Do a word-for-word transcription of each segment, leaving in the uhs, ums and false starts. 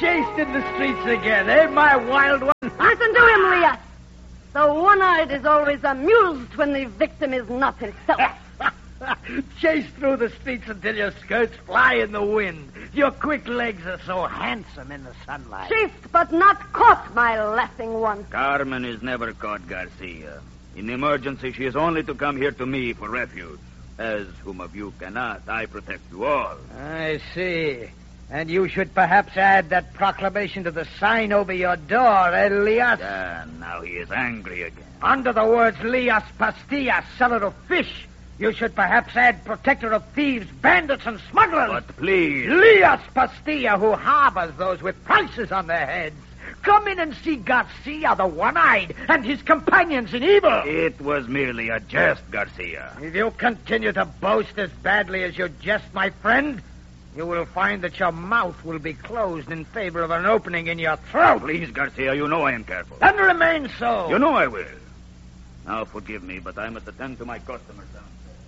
chased in the streets again, eh, my wild one? Listen to him, Leah. The one-eyed is always amused when the victim is not himself. Chase through the streets until your skirts fly in the wind. Your quick legs are so handsome in the sunlight. Chased but not caught, my laughing one. Carmen is never caught, Garcia. In emergency, she is only to come here to me for refuge. As whom of you cannot, I protect you all. I see. And you should perhaps add that proclamation to the sign over your door, Elias. Ah, now he is angry again. Under the words Lias Pastilla, seller of fish, you should perhaps add protector of thieves, bandits, and smugglers. But please... Lias Pastilla, who harbors those with prices on their heads. Come in and see Garcia, the one-eyed, and his companions in evil. It was merely a jest, Garcia. If you continue to boast as badly as you jest, my friend, you will find that your mouth will be closed in favor of an opening in your throat. Please, Garcia, you know I am careful. Then remain so. You know I will. Now, forgive me, but I must attend to my customers downstairs.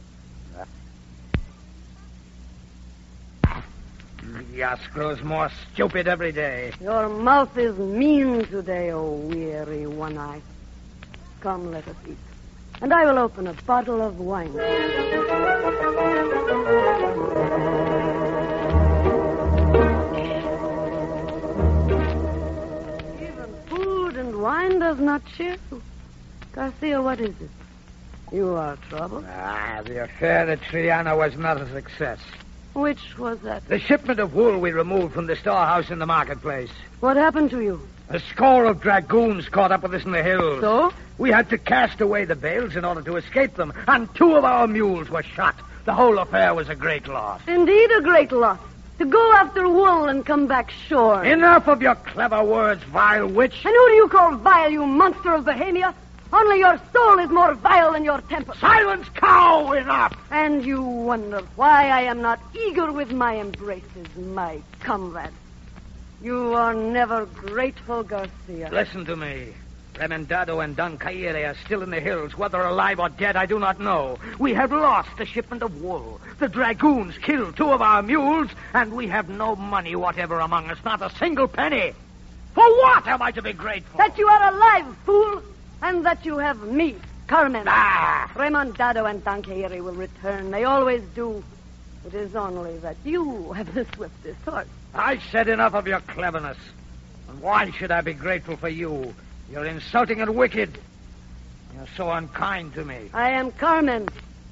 Elias grows more stupid every day. Your mouth is mean today, O weary one-eye. Come, let us eat. And I will open a bottle of wine. Even food and wine does not cheer you. Garcia, what is it? You are troubled? Ah, the affair at Triana was not a success. Which was that? The shipment of wool we removed from the storehouse in the marketplace. What happened to you? A score of dragoons caught up with us in the hills. So? We had to cast away the bales in order to escape them, and two of our mules were shot. The whole affair was a great loss. Indeed a great loss. To go after wool and come back short. Enough of your clever words, vile witch. And who do you call vile, you monster of Bohemia? Only your soul is more vile than your temper. Silence, cow! Enough! And you wonder why I am not eager with my embraces, my comrade. You are never grateful, Garcia. Listen to me. Remendado and Don Caire are still in the hills. Whether alive or dead, I do not know. We have lost the shipment of wool. The dragoons killed two of our mules, and we have no money whatever among us, not a single penny. For what am I to be grateful? That you are alive, fool, and that you have me, Carmen. Ah! Remondado and Don Caire will return. They always do. It is only that you have the swiftest horse. I said enough of your cleverness. And why should I be grateful for you? You're insulting and wicked. You're so unkind to me. I am Carmen.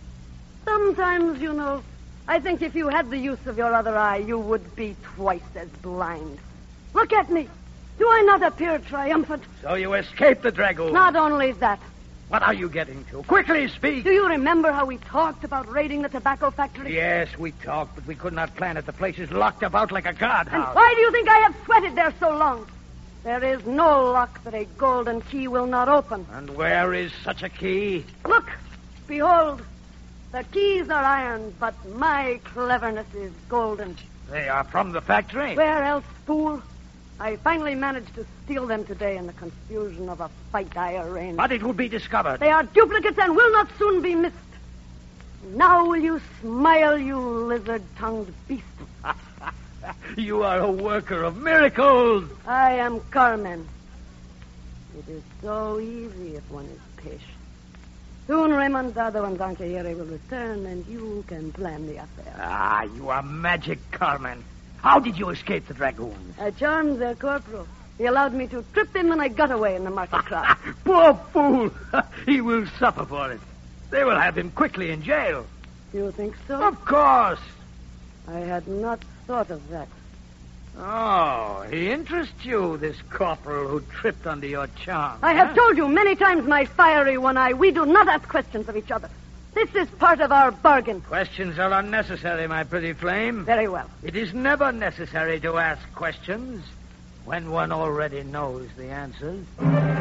Sometimes, you know, I think if you had the use of your other eye, you would be twice as blind. Look at me. Do I not appear triumphant? So you escaped the dragoon. Not only that. What are you getting to? Quickly speak. Do you remember how we talked about raiding the tobacco factory? Yes, we talked, but we could not plan it. The place is locked about like a guardhouse. And why do you think I have sweated there so long? There is no lock that a golden key will not open. And where is such a key? Look, behold, the keys are iron, but my cleverness is golden. They are from the factory. Where else, fool? I finally managed to steal them today in the confusion of a fight I arranged. But it will be discovered. They are duplicates and will not soon be missed. Now will you smile, you lizard-tongued beast? You are a worker of miracles. I am Carmen. It is so easy if one is patient. Soon Remondado and Don Caire will return, and you can plan the affair. Ah, you are magic, Carmen. How did you escape the dragoons? I charmed their corporal. He allowed me to trip him, and I got away in the market crowd. Poor fool. He will suffer for it. They will have him quickly in jail. You think so? Of course. I had not thought of that. Oh, he interests you, this corporal who tripped under your charm. I huh? have told you many times, my fiery one-eye, we do not ask questions of each other. This is part of our bargain. Questions are unnecessary, my pretty flame. Very well. It is never necessary to ask questions when one already knows the answers.